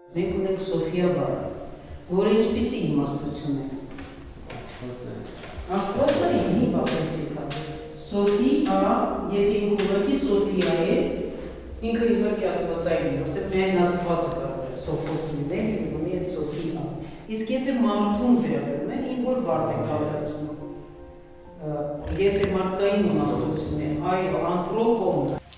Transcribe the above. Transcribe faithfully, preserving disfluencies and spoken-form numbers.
Մենք ունենք Սոֆիա բառը, որը ինչպիսի իմաստություն է։ Աստվածը ինի բաղեց եկավ։ Սոֆիա, եթե ինքը ուղղակի Սոֆիա է, ինքը իհարկե աստվածային է, որտեղ միայն աստվածը կարող է Սոֆոս լինել, եւ ունի այդ Սոֆիա։ Իսկ եթե մարդուն վերաբերում է, ինչ որ բառ է կառուցում։ Եթե մարդկային իմաստություն է, այո, անթրոպոն